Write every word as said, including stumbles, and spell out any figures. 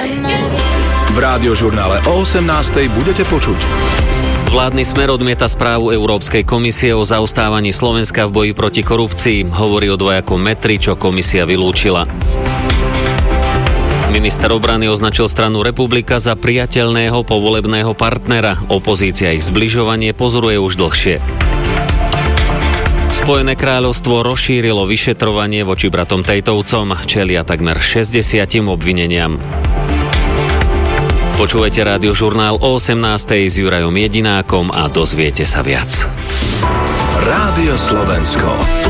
V Rádiožurnále o osemnástej budete počuť. Vládny Smer odmieta správu Európskej komisie o zaostávaní Slovenska v boji proti korupcii. Hovorí o dvojakom metri, čo komisia vylúčila. Minister obrany označil stranu Republika za priateľného povolebného partnera. Opozícia ich zbližovanie pozoruje už dlhšie. Spojené kráľovstvo rozšírilo vyšetrovanie voči bratom Tejtovcom. Čelia takmer šesťdesiatim obvineniam. Počúvajte Rádiožurnál o osemnástej s Jurajom Jedinákom a dozviete sa viac. Rádio Slovensko.